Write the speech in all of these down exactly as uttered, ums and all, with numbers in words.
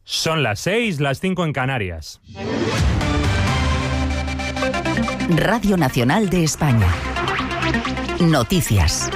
Son las seis, las cinco en Canarias. Radio Nacional de España. Noticias.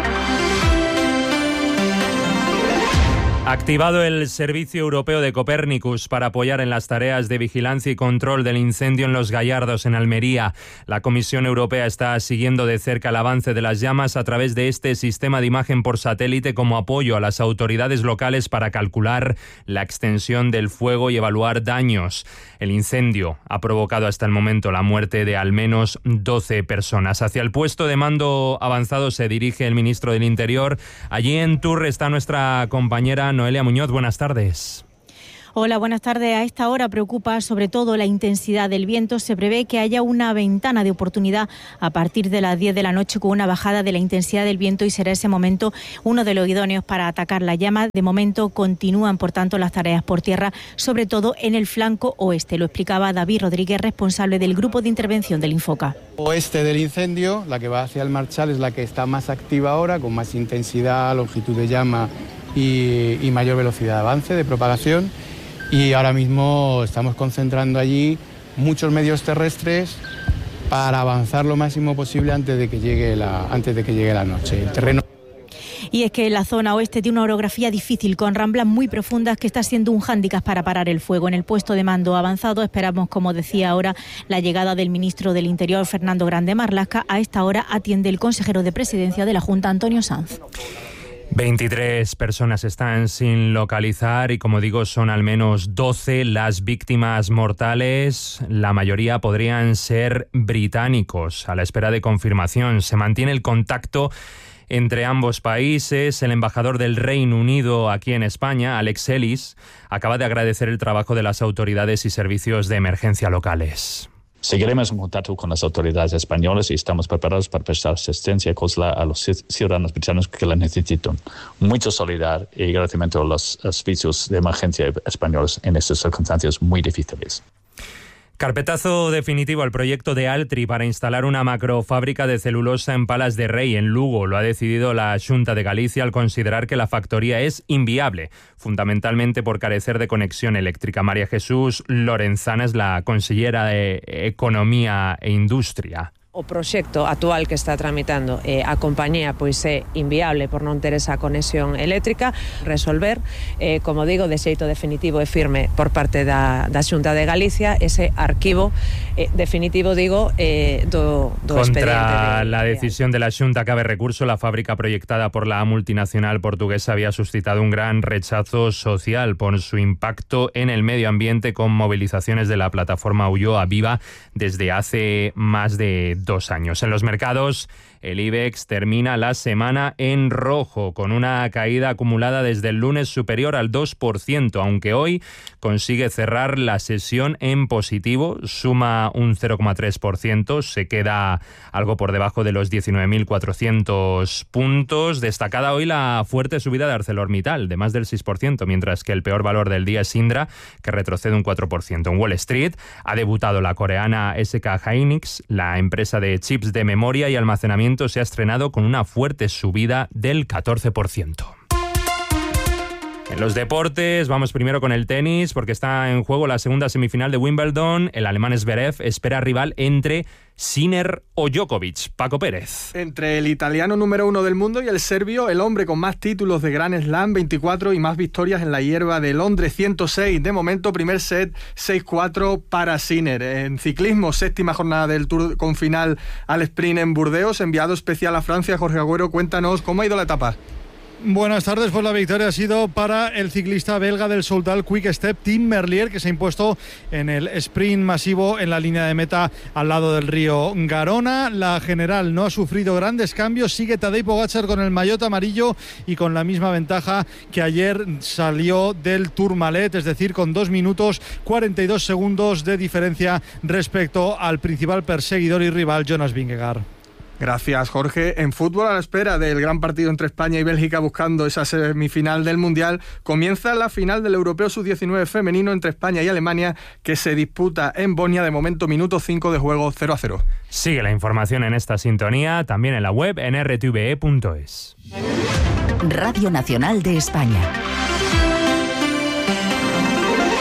Activado el Servicio Europeo de Copernicus para apoyar en las tareas de vigilancia y control del incendio en Los Gallardos, en Almería. La Comisión Europea está siguiendo de cerca el avance de las llamas a través de este sistema de imagen por satélite como apoyo a las autoridades locales para calcular la extensión del fuego y evaluar daños. El incendio ha provocado hasta el momento la muerte de al menos doce personas. Hacia el puesto de mando avanzado se dirige el ministro del Interior. Allí en Tours está nuestra compañera Noelia Muñoz. Buenas tardes. Hola, buenas tardes. A esta hora preocupa sobre todo la intensidad del viento. Se prevé que haya una ventana de oportunidad a partir de las diez de la noche con una bajada de la intensidad del viento y será ese momento uno de los idóneos para atacar la llama. De momento continúan, por tanto, las tareas por tierra, sobre todo en el flanco oeste. Lo explicaba David Rodríguez, responsable del Grupo de Intervención del Infoca. Oeste del incendio, la que va hacia el Marchal, es la que está más activa ahora, con más intensidad, longitud de llama y, y mayor velocidad de avance, de propagación. Y ahora mismo estamos concentrando allí muchos medios terrestres para avanzar lo máximo posible antes de que llegue la, antes de que llegue la noche. El terreno... Y es que la zona oeste tiene una orografía difícil, con ramblas muy profundas, que está siendo un hándicap para parar el fuego. En el puesto de mando avanzado esperamos, como decía ahora, la llegada del ministro del Interior, Fernando Grande Marlaska. A esta hora atiende el consejero de Presidencia de la Junta, Antonio Sanz. veintitrés personas están sin localizar y, como digo, son al menos doce las víctimas mortales. La mayoría podrían ser británicos. A la espera de confirmación, se mantiene el contacto entre ambos países. El embajador del Reino Unido aquí en España, Alex Ellis, acaba de agradecer el trabajo de las autoridades y servicios de emergencia locales. Seguiremos en contacto con las autoridades españolas y estamos preparados para prestar asistencia a los ciudadanos británicos que la necesitan. Mucha solidaridad y agradecimiento a los servicios de emergencia españoles en estas circunstancias muy difíciles. Carpetazo definitivo al proyecto de Altri para instalar una macrofábrica de celulosa en Palas de Rei, en Lugo. Lo ha decidido la Xunta de Galicia al considerar que la factoría es inviable, fundamentalmente por carecer de conexión eléctrica. María Jesús Lorenzana es la consellera de Economía e Industria. O proxecto actual que está tramitando eh, a compañía pois é inviable por non ter esa conexión eléctrica. Resolver, eh, como digo, de xeito definitivo e firme por parte da, da Xunta de Galicia ese arquivo eh, definitivo, digo, eh, do, do expediente. Contra de, la decisión de la Xunta cabe recurso. La fábrica proyectada por la multinacional portuguesa había suscitado un gran rechazo social por su impacto en el medio ambiente, con movilizaciones de la plataforma Ulloa Viva desde hace más de dos años. En los mercados, el IBEX termina la semana en rojo, con una caída acumulada desde el lunes superior al dos por ciento, aunque hoy consigue cerrar la sesión en positivo, suma un cero coma tres por ciento, se queda algo por debajo de los diecinueve mil cuatrocientos puntos. Destacada hoy la fuerte subida de ArcelorMittal, de más del seis por ciento, mientras que el peor valor del día es Indra, que retrocede un cuatro por ciento. En Wall Street ha debutado la coreana S K Hynix, la empresa de chips de memoria y almacenamiento se ha estrenado con una fuerte subida del catorce por ciento. En los deportes, vamos primero con el tenis, porque está en juego la segunda semifinal de Wimbledon. El alemán Zverev espera rival entre Sinner o Djokovic. Paco Pérez. Entre el italiano número uno del mundo y el serbio, el hombre con más títulos de Grand Slam, veinticuatro, y más victorias en la hierba de Londres, ciento seis. De momento, primer set, seis cuatro para Sinner. En ciclismo, séptima jornada del Tour con final al sprint en Burdeos. Enviado especial a Francia, Jorge Agüero, cuéntanos cómo ha ido la etapa. Buenas tardes, pues la victoria ha sido para el ciclista belga del Soudal Quick Step, Tim Merlier, que se ha impuesto en el sprint masivo en la línea de meta al lado del río Garona. La general no ha sufrido grandes cambios, sigue Tadej Pogačar con el maillot amarillo y con la misma ventaja que ayer salió del Tourmalet, es decir, con dos minutos cuarenta y dos segundos de diferencia respecto al principal perseguidor y rival, Jonas Vingegaard. Gracias, Jorge. En fútbol, a la espera del gran partido entre España y Bélgica buscando esa semifinal del Mundial, comienza la final del Europeo sub diecinueve femenino entre España y Alemania, que se disputa en Bosnia. De momento, minuto cinco de juego, cero a cero. Sigue la información en esta sintonía, también en la web en r t v e punto es. Radio Nacional de España.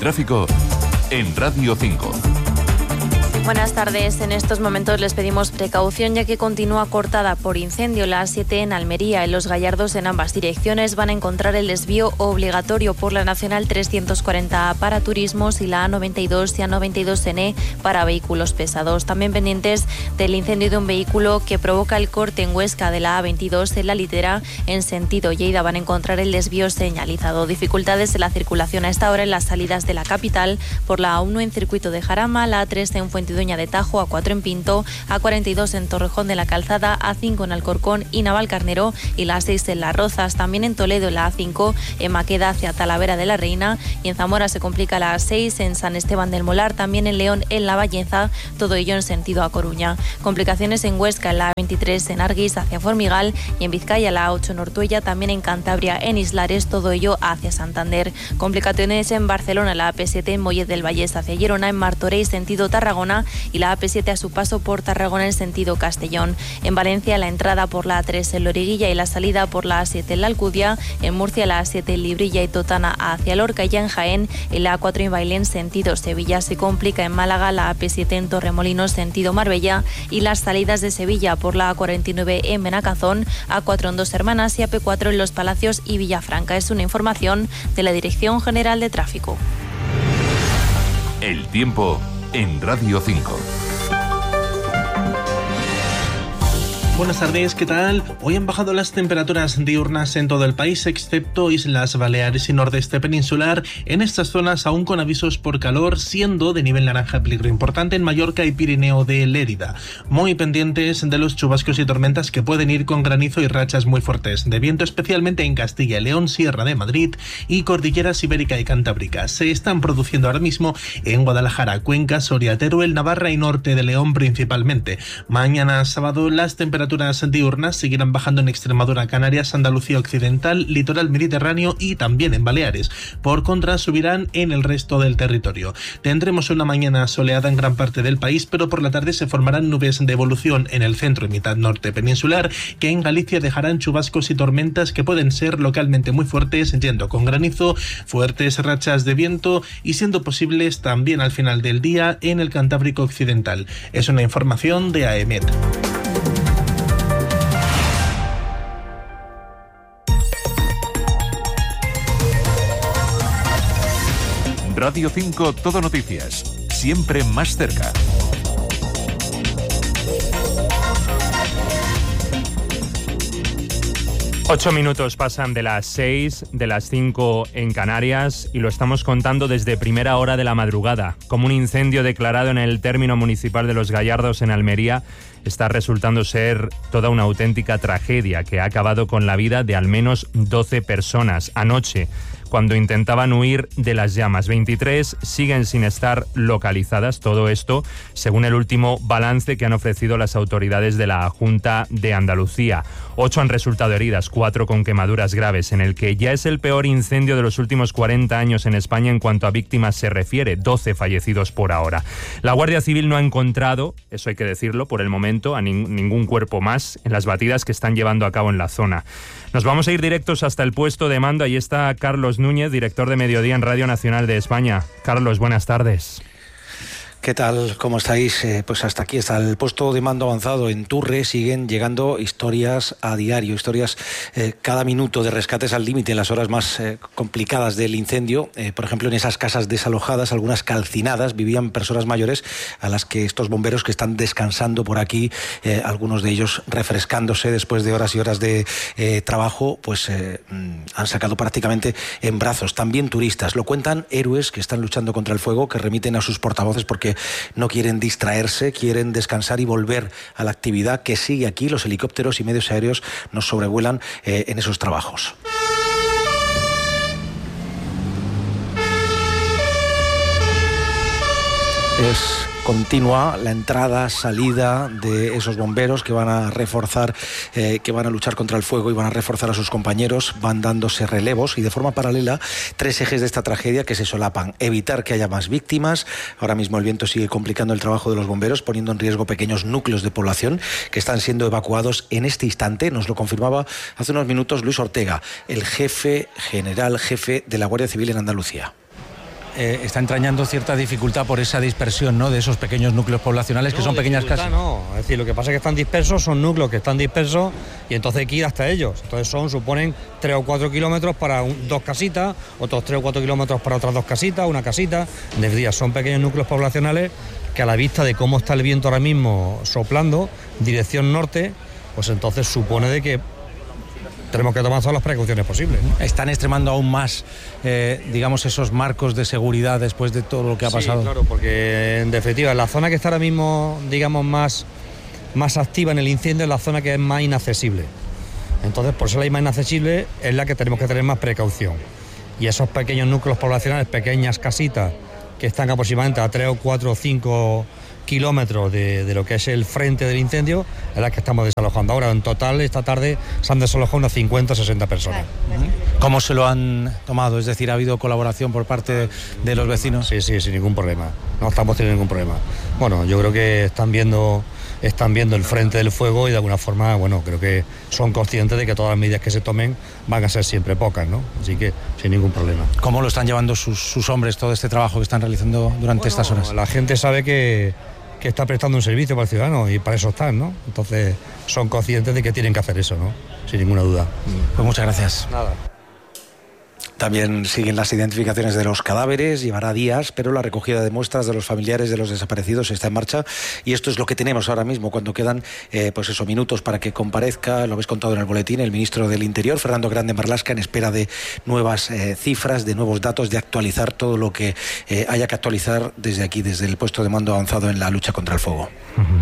tráfico en Radio cinco. Buenas tardes. En estos momentos les pedimos precaución ya que continúa cortada por incendio la A siete en Almería. En Los Gallardos, en ambas direcciones, van a encontrar el desvío obligatorio por la Nacional trescientos cuarenta A para turismos y la A noventa y dos y A noventa y dos N para vehículos pesados. También pendientes del incendio de un vehículo que provoca el corte en Huesca de la A veintidós en la Litera en sentido Lleida. Van a encontrar el desvío señalizado. Dificultades en la circulación a esta hora en las salidas de la capital por la A uno en Circuito de Jarama, la A tres en Fuentidueña de Tajo, A cuatro en Pinto, A cuarenta y dos en Torrejón de la Calzada, A cinco en Alcorcón y Navalcarnero y la A seis en Las Rozas. También en Toledo en la A cinco en Maqueda hacia Talavera de la Reina y en Zamora se complica la A seis en San Esteban del Molar, también en León en La Valleza, todo ello en sentido a Coruña. Complicaciones en Huesca en la A veintitrés en Arguis hacia Formigal y en Vizcaya la A ocho en Ortuella, también en Cantabria en Islares, todo ello hacia Santander. Complicaciones en Barcelona, la A P siete en Mollet del Vallés hacia Girona, en Martorell sentido Tarragona y la A P siete a su paso por Tarragona en sentido Castellón. En Valencia la entrada por la A tres en Loriguilla y la salida por la A siete en la Alcudia. En Murcia la A siete en Librilla y Totana hacia Lorca y ya en Jaén en la A cuatro en Bailén sentido Sevilla. Se complica en Málaga la A P siete en Torremolinos sentido Marbella y las salidas de Sevilla por la A cuarenta y nueve en Benacazón, A cuatro en Dos Hermanas y A P cuatro en Los Palacios y Villafranca. Es una información de la Dirección General de Tráfico. El tiempo en Radio cinco. Buenas tardes, ¿qué tal? Hoy han bajado las temperaturas diurnas en todo el país, excepto Islas Baleares y nordeste peninsular. En estas zonas aún con avisos por calor, siendo de nivel naranja peligro importante en Mallorca y Pirineo de Lérida. Muy pendientes de los chubascos y tormentas que pueden ir con granizo y rachas muy fuertes de viento, especialmente en Castilla y León, Sierra de Madrid y cordilleras ibérica y cantábrica. Se están produciendo ahora mismo en Guadalajara, Cuenca, Soria, Teruel, Navarra y norte de León principalmente. Mañana sábado las temperaturas diurnas seguirán bajando en Extremadura, Canarias, Andalucía Occidental, litoral mediterráneo y también en Baleares. Por contra, subirán en el resto del territorio. Tendremos una mañana soleada en gran parte del país, pero por la tarde se formarán nubes de evolución en el centro y mitad norte peninsular, que en Galicia dejarán chubascos y tormentas que pueden ser localmente muy fuertes, yendo con granizo, fuertes rachas de viento y siendo posibles también al final del día en el Cantábrico Occidental. Es una información de AEMET. Radio cinco Todo Noticias, siempre más cerca. Ocho minutos pasan de las seis, de las cinco en Canarias y lo estamos contando desde primera hora de la madrugada. Como un incendio declarado en el término municipal de Los Gallardos en Almería está resultando ser toda una auténtica tragedia que ha acabado con la vida de al menos doce personas anoche, cuando intentaban huir de las llamas. veintitrés siguen sin estar localizadas. Todo esto según el último balance que han ofrecido las autoridades de la Junta de Andalucía. Ocho han resultado heridas, cuatro con quemaduras graves, en el que ya es el peor incendio de los últimos cuarenta años en España en cuanto a víctimas se refiere, doce fallecidos por ahora. La Guardia Civil no ha encontrado, eso hay que decirlo, por el momento, a nin- ningún cuerpo más en las batidas que están llevando a cabo en la zona. Nos vamos a ir directos hasta el puesto de mando. Ahí está Carlos Núñez, director de Mediodía en Radio Nacional de España. Carlos, buenas tardes. ¿Qué tal? ¿Cómo estáis? Eh, pues hasta aquí está el puesto de mando avanzado en Turre. Siguen llegando historias a diario, historias eh, cada minuto de rescates al límite en las horas más eh, complicadas del incendio. Eh, por ejemplo, en esas casas desalojadas, algunas calcinadas, vivían personas mayores a las que estos bomberos que están descansando por aquí, eh, algunos de ellos refrescándose después de horas y horas de eh, trabajo, pues eh, han sacado prácticamente en brazos. También turistas, lo cuentan héroes que están luchando contra el fuego, que remiten a sus portavoces porque no quieren distraerse, quieren descansar y volver a la actividad que sigue aquí. Los helicópteros y medios aéreos nos sobrevuelan eh, en esos trabajos. Es continua la entrada, salida de esos bomberos que van a reforzar, eh, que van a luchar contra el fuego y van a reforzar a sus compañeros. Van dándose relevos y de forma paralela tres ejes de esta tragedia que se solapan. Evitar que haya más víctimas. Ahora mismo el viento sigue complicando el trabajo de los bomberos, poniendo en riesgo pequeños núcleos de población que están siendo evacuados en este instante. Nos lo confirmaba hace unos minutos Luis Ortega, el jefe general, jefe de la Guardia Civil en Andalucía. eh, está entrañando cierta dificultad por esa dispersión, ¿no?, de esos pequeños núcleos poblacionales, no, que son pequeñas casas. No, es decir, lo que pasa es que están dispersos, son núcleos que están dispersos y entonces hay que ir hasta ellos. Entonces son, suponen tres o cuatro kilómetros para un, dos casitas, otros tres o cuatro kilómetros para otras dos casitas, una casita. En definitiva, son pequeños núcleos poblacionales que a la vista de cómo está el viento ahora mismo soplando, dirección norte, pues entonces supone de que tenemos que tomar todas las precauciones posibles. Están extremando aún más, eh, digamos, esos marcos de seguridad después de todo lo que ha pasado. Sí, claro, porque en definitiva, la zona que está ahora mismo, digamos, más, más activa en el incendio es la zona que es más inaccesible. Entonces, por ser la más inaccesible, es la que tenemos que tener más precaución. Y esos pequeños núcleos poblacionales, pequeñas casitas, que están aproximadamente a tres o cuatro o cinco kilómetros de, de lo que es el frente del incendio, es la que estamos desalojando. Ahora, en total, esta tarde se han desalojado unas cincuenta o sesenta personas. ¿Cómo se lo han tomado? Es decir, ¿ha habido colaboración por parte de, de los vecinos? Sí, sí, sin ningún problema. No estamos teniendo ningún problema. Bueno, yo creo que están viendo, están viendo el frente del fuego y de alguna forma, bueno, creo que son conscientes de que todas las medidas que se tomen van a ser siempre pocas, ¿no? Así que sin ningún problema. ¿Cómo lo están llevando sus, sus hombres, todo este trabajo que están realizando durante bueno, estas horas? La gente sabe que que está prestando un servicio para el ciudadano y para eso están, ¿no? Entonces son conscientes de que tienen que hacer eso, ¿no? Sin ninguna duda. Pues muchas gracias. Nada. También siguen las identificaciones de los cadáveres, llevará días, pero la recogida de muestras de los familiares de los desaparecidos está en marcha y esto es lo que tenemos ahora mismo, cuando quedan eh, pues eso, minutos para que comparezca, lo habéis contado en el boletín, el ministro del Interior, Fernando Grande Marlaska, en espera de nuevas eh, cifras, de nuevos datos, de actualizar todo lo que eh, haya que actualizar desde aquí, desde el puesto de mando avanzado en la lucha contra el fuego. Uh-huh.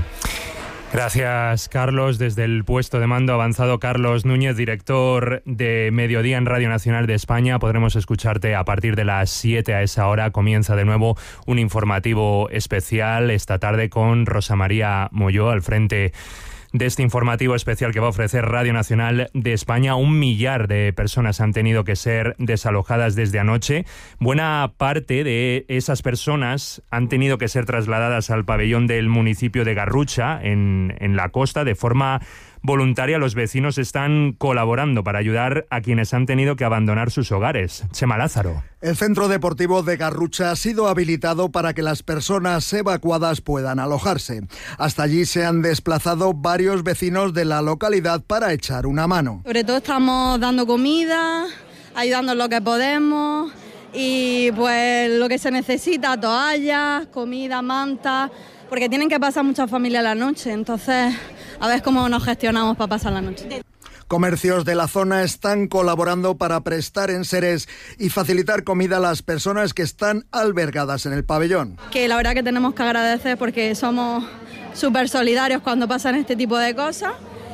Gracias, Carlos. Desde el puesto de mando avanzado, Carlos Núñez, director de Mediodía en Radio Nacional de España. Podremos escucharte a partir de las siete a esa hora. Comienza de nuevo un informativo especial esta tarde con Rosa María Molló al frente de este informativo especial que va a ofrecer Radio Nacional de España. Un millar de personas han tenido que ser desalojadas desde anoche. Buena parte de esas personas han tenido que ser trasladadas al pabellón del municipio de Garrucha, en, en la costa, de forma voluntaria. Los vecinos están colaborando para ayudar a quienes han tenido que abandonar sus hogares. Chema Lázaro. El centro deportivo de Garrucha ha sido habilitado para que las personas evacuadas puedan alojarse. Hasta allí se han desplazado varios vecinos de la localidad para echar una mano. Sobre todo estamos dando comida, ayudando en lo que podemos y pues lo que se necesita, toallas, comida, mantas, porque tienen que pasar muchas familias la noche, entonces a ver cómo nos gestionamos para pasar la noche. Comercios de la zona están colaborando para prestar enseres y facilitar comida a las personas que están albergadas en el pabellón. Que la verdad que tenemos que agradecer porque somos súper solidarios cuando pasan este tipo de cosas.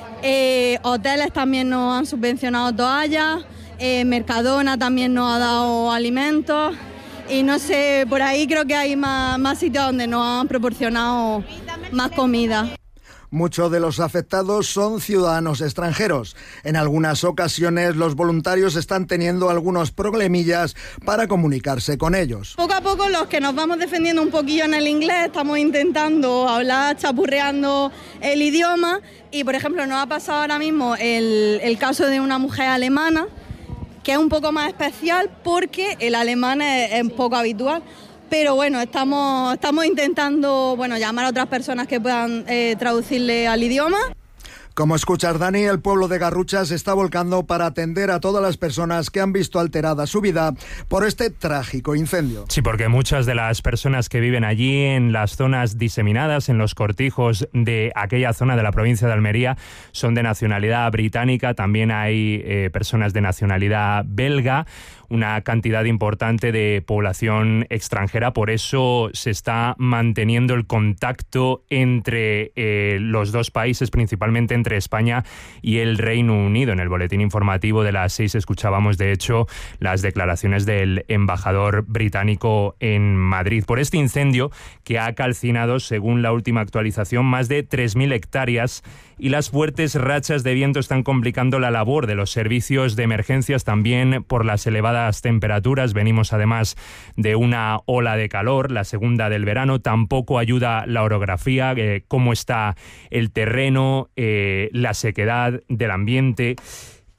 Eh, hoteles también nos han subvencionado toallas, eh, Mercadona también nos ha dado alimentos y no sé, por ahí creo que hay más, más sitios donde nos han proporcionado más comida. Muchos de los afectados son ciudadanos extranjeros. En algunas ocasiones los voluntarios están teniendo algunos problemillas para comunicarse con ellos. Poco a poco los que nos vamos defendiendo un poquillo en el inglés estamos intentando hablar, chapurreando el idioma y por ejemplo nos ha pasado ahora mismo el, el caso de una mujer alemana que es un poco más especial porque el alemán es, es poco habitual. Pero bueno, estamos, estamos intentando bueno, llamar a otras personas que puedan eh, traducirle al idioma. Como escuchas, Dani, el pueblo de Garrucha se está volcando para atender a todas las personas que han visto alterada su vida por este trágico incendio. Sí, porque muchas de las personas que viven allí en las zonas diseminadas, en los cortijos de aquella zona de la provincia de Almería, son de nacionalidad británica. También hay eh, personas de nacionalidad belga, una cantidad importante de población extranjera. Por eso se está manteniendo el contacto entre eh, los dos países, principalmente entre España y el Reino Unido. En el boletín informativo de las seis escuchábamos, de hecho, las declaraciones del embajador británico en Madrid por este incendio que ha calcinado, según la última actualización, más de tres mil hectáreas, y las fuertes rachas de viento están complicando la labor de los servicios de emergencias, también por las elevadas temperaturas. Venimos además de una ola de calor, la segunda del verano. Tampoco ayuda la orografía, eh, cómo está el terreno, eh, la sequedad del ambiente.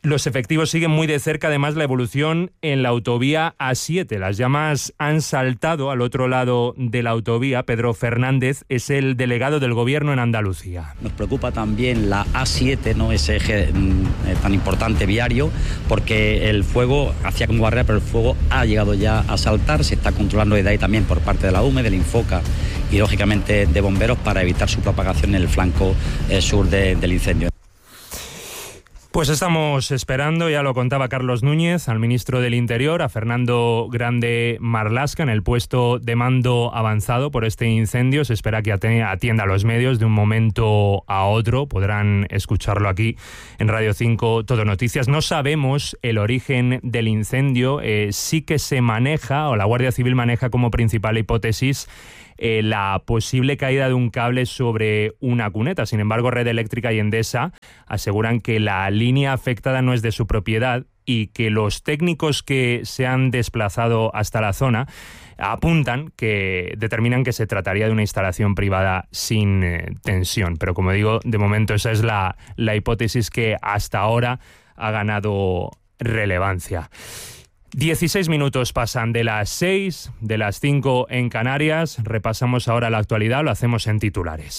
Los efectivos siguen muy de cerca, además, la evolución en la autovía A siete. Las llamas han saltado al otro lado de la autovía. Pedro Fernández es el delegado del Gobierno en Andalucía. Nos preocupa también la A siete, ¿no? Ese eje eh, tan importante viario, porque el fuego hacía como barrera, pero el fuego ha llegado ya a saltar. Se está controlando desde ahí también por parte de la U M E, del Infoca y, lógicamente, de bomberos para evitar su propagación en el flanco eh, sur de, del incendio. Pues estamos esperando, ya lo contaba Carlos Núñez, al ministro del Interior, a Fernando Grande Marlaska, en el puesto de mando avanzado por este incendio. Se espera que atienda a los medios de un momento a otro. Podrán escucharlo aquí en Radio cinco Todo Noticias. No sabemos el origen del incendio. Eh, sí que se maneja, o la Guardia Civil maneja como principal hipótesis, Eh, la posible caída de un cable sobre una cuneta. Sin embargo, Red Eléctrica y Endesa aseguran que la línea afectada no es de su propiedad y que los técnicos que se han desplazado hasta la zona apuntan que determinan que se trataría de una instalación privada sin eh, tensión. Pero, como digo, de momento esa es la, la hipótesis que hasta ahora ha ganado relevancia. dieciséis minutos pasan de las seis, de las cinco en Canarias. Repasamos ahora la actualidad, lo hacemos en titulares.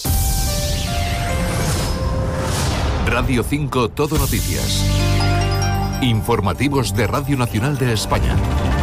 Radio cinco Todo Noticias. Informativos de Radio Nacional de España.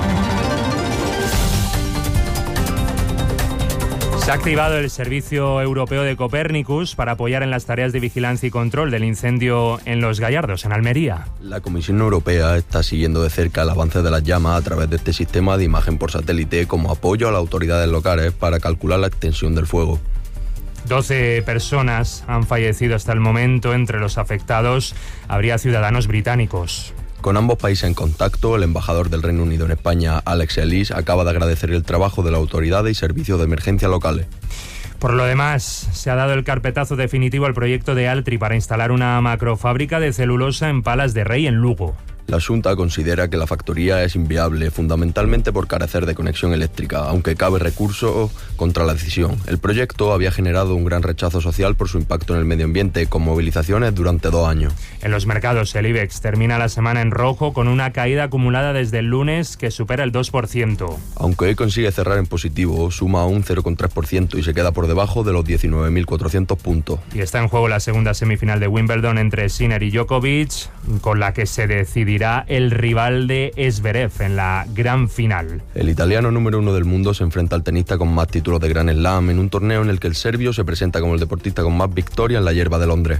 Se ha activado el Servicio Europeo de Copernicus para apoyar en las tareas de vigilancia y control del incendio en Los Gallardos, en Almería. La Comisión Europea está siguiendo de cerca el avance de las llamas a través de este sistema de imagen por satélite como apoyo a las autoridades locales para calcular la extensión del fuego. doce personas han fallecido hasta el momento. Entre los afectados habría ciudadanos británicos. Con ambos países en contacto, el embajador del Reino Unido en España, Alex Ellis, acaba de agradecer el trabajo de la autoridad y servicios de emergencia locales. Por lo demás, se ha dado el carpetazo definitivo al proyecto de Altri para instalar una macrofábrica de celulosa en Palas de Rey, en Lugo. La Xunta considera que la factoría es inviable, fundamentalmente por carecer de conexión eléctrica, aunque cabe recurso contra la decisión. El proyecto había generado un gran rechazo social por su impacto en el medio ambiente, con movilizaciones durante dos años. En los mercados, el IBEX termina la semana en rojo, con una caída acumulada desde el lunes que supera el dos por ciento. Aunque hoy consigue cerrar en positivo, suma un cero coma tres por ciento y se queda por debajo de los diecinueve mil cuatrocientos puntos. Y está en juego la segunda semifinal de Wimbledon entre Sinner y Djokovic, con la que se decidirá el rival de Zverev en la gran final. El italiano número uno del mundo se enfrenta al tenista con más títulos de Grand Slam en un torneo en el que el serbio se presenta como el deportista con más victorias en la hierba de Londres.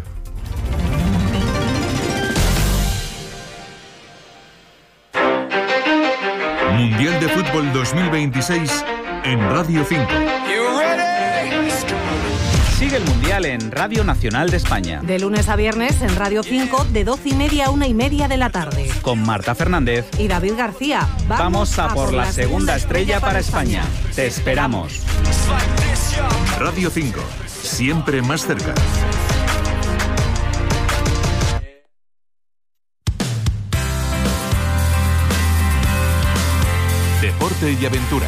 Mundial de Fútbol dos mil veintiséis en Radio cinco. Sigue el Mundial en Radio Nacional de España. De lunes a viernes en Radio cinco, de doce y media a una y media de la tarde. Con Marta Fernández y David García. Vamos, Vamos a, a por la segunda estrella para España. España. Te esperamos. Radio cinco, siempre más cerca. Deporte y aventura.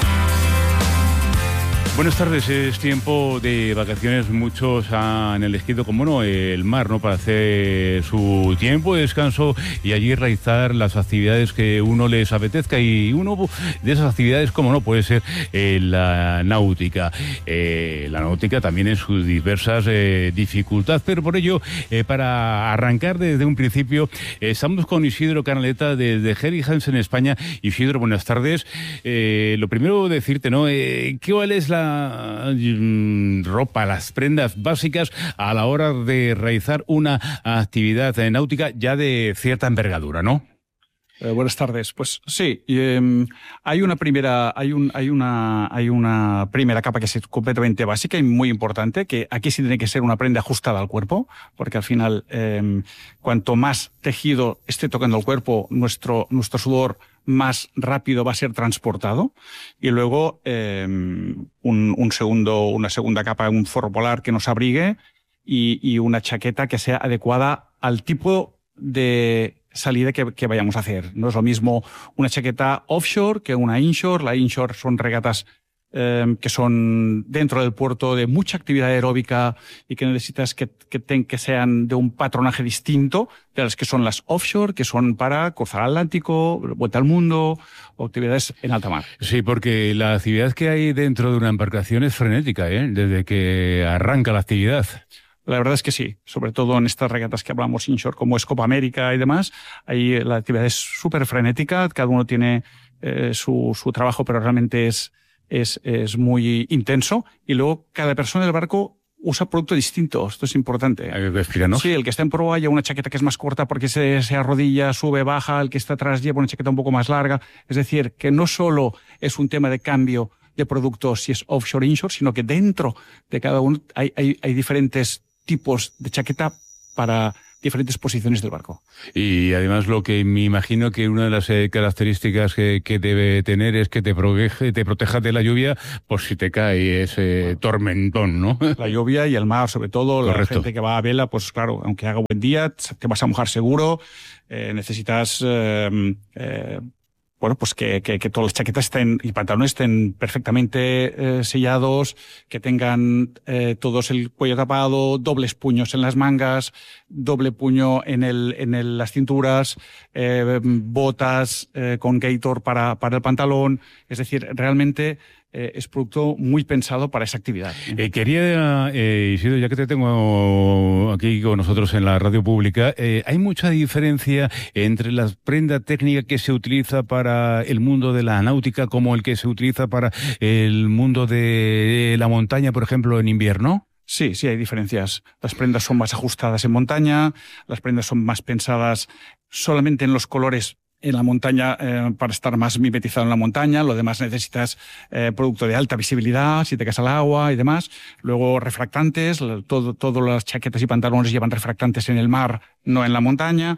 Buenas tardes, es tiempo de vacaciones, muchos han elegido como no el mar, ¿no?, para hacer su tiempo de descanso y allí realizar las actividades que uno les apetezca, y uno de esas actividades, como no, puede ser eh, la náutica. Eh, la náutica también en sus diversas eh, dificultades, pero por ello, eh, para arrancar desde un principio, eh, estamos con Isidro Canaleta desde Helly Hansen, España. Isidro, buenas tardes. Eh, lo primero decirte, ¿no?, eh, ¿cuál es la ropa, las prendas básicas a la hora de realizar una actividad náutica ya de cierta envergadura, ¿no? Eh, buenas tardes. Pues sí, eh, hay una primera, hay un, hay una, hay una primera capa que es completamente básica y muy importante, que aquí sí tiene que ser una prenda ajustada al cuerpo, porque al final, eh, cuanto más tejido esté tocando el cuerpo, nuestro, nuestro sudor más rápido va a ser transportado. Y luego eh, un, un segundo, una segunda capa, un forro polar que nos abrigue, y, y una chaqueta que sea adecuada al tipo de salida que, que vayamos a hacer. No es lo mismo una chaqueta offshore que una inshore. La inshore son regatas eh, que son dentro del puerto, de mucha actividad aeróbica y que necesitas que, que, ten, que sean de un patronaje distinto de las que son las offshore, que son para cruzar Atlántico, vuelta al mundo o actividades en alta mar. Sí, porque la actividad que hay dentro de una embarcación es frenética, ¿eh? Desde que arranca la actividad. La verdad es que sí, sobre todo en estas regatas que hablamos inshore, como es Copa América y demás, ahí la actividad es súper frenética, cada uno tiene eh, su, su trabajo, pero realmente es, es, es muy intenso, y luego cada persona del barco usa producto distinto. Esto es importante. Explícanos. Sí, el que está en proa lleva una chaqueta que es más corta porque se, se arrodilla, sube, baja. El que está atrás lleva una chaqueta un poco más larga. Es decir, que no solo es un tema de cambio de productos si es offshore, inshore, sino que dentro de cada uno hay, hay, hay diferentes tipos de chaqueta para diferentes posiciones del barco. Y además lo que me imagino que una de las eh, características que, que debe tener es que te protege, te proteja de la lluvia por si te cae ese tormentón, ¿no? La lluvia y el mar, sobre todo. Correcto. La gente que va a vela, pues claro, aunque haga buen día, te vas a mojar seguro. Eh, necesitas eh, eh, bueno, pues que, que, que todas las chaquetas estén y pantalones estén perfectamente eh, sellados, que tengan eh, todos el cuello tapado, dobles puños en las mangas, doble puño en el, en el, las cinturas, eh, botas eh, con gator para, para el pantalón. Es decir, realmente eh, es producto muy pensado para esa actividad. Eh, quería, eh, Isidro, ya que te tengo aquí con nosotros en la radio pública, eh, ¿hay mucha diferencia entre la prenda técnica que se utiliza para el mundo de la náutica como el que se utiliza para el mundo de la montaña, por ejemplo, en invierno? Sí, sí hay diferencias. Las prendas son más ajustadas en montaña, las prendas son más pensadas solamente en los colores en la montaña eh, para estar más mimetizado en la montaña. Lo demás necesitas eh, producto de alta visibilidad, si te caes al agua y demás. Luego refractantes, todo, todas las chaquetas y pantalones llevan refractantes en el mar, no en la montaña.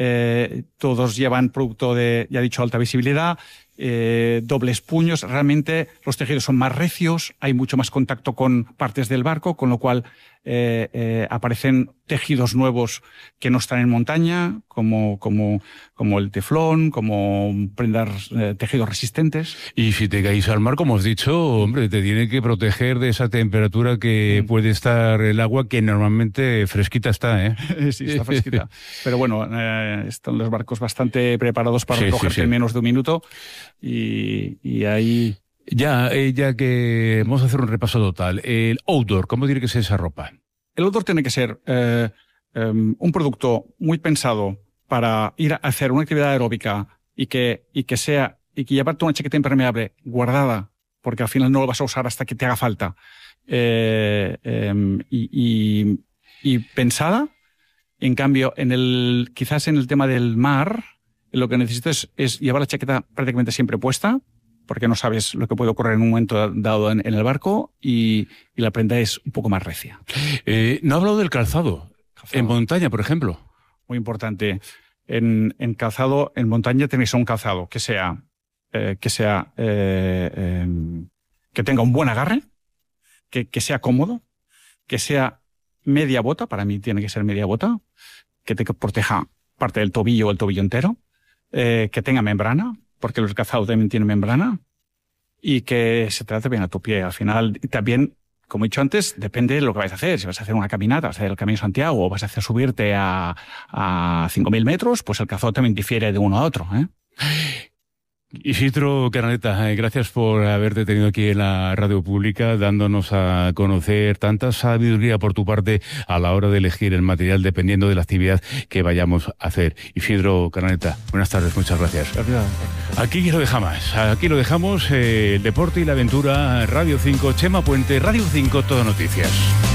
Eh, todos llevan producto de, ya he dicho, alta visibilidad. Eh, dobles puños. Realmente los tejidos son más recios, hay mucho más contacto con partes del barco, con lo cual eh, eh, aparecen tejidos nuevos que no están en montaña, como, como, como el teflón, como prendas, eh, tejidos resistentes. Y si te caes al mar, como has dicho, hombre, te tiene que proteger de esa temperatura que mm. puede estar el agua, que normalmente fresquita está, ¿eh? Sí, está fresquita. Pero bueno, eh, están los barcos bastante preparados para sí, recogerte sí, sí. en menos de un minuto. Y, y ahí... Ya, eh, ya que vamos a hacer un repaso total. El outdoor, ¿cómo tiene que ser esa ropa? El outdoor tiene que ser eh, eh, un producto muy pensado para ir a hacer una actividad aeróbica y que, y que sea, y que llevarte una chaqueta impermeable guardada, porque al final no lo vas a usar hasta que te haga falta, eh, eh, y, y, y pensada. En cambio, en el, quizás en el tema del mar, lo que necesitas es, es llevar la chaqueta prácticamente siempre puesta, porque no sabes lo que puede ocurrir en un momento dado en, en el barco, y, y la prenda es un poco más recia. Eh, no he hablado del calzado. calzado. En montaña, por ejemplo. Muy importante. En, en calzado, en montaña tenéis un calzado que sea, eh, que sea, eh, eh, que tenga un buen agarre, que, que sea cómodo, que sea media bota, para mí tiene que ser media bota, que te proteja parte del tobillo o el tobillo entero, eh, que tenga membrana, porque el calzado también tiene membrana, y que se trate bien a tu pie. Al final, también, como he dicho antes, depende de lo que vais a hacer. Si vas a hacer una caminata, vas a hacer el Camino de Santiago, o vas a hacer subirte a, a cinco mil metros, pues el calzado también difiere de uno a otro, ¿eh? Isidro Canaleta, gracias por haberte tenido aquí en la radio pública, dándonos a conocer tanta sabiduría por tu parte a la hora de elegir el material dependiendo de la actividad que vayamos a hacer. Isidro Canaleta, buenas tardes, muchas gracias. Gracias. Aquí lo dejamos, aquí lo dejamos, eh, el deporte y la aventura, Radio cinco, Chema Puente, Radio cinco, Todo Noticias.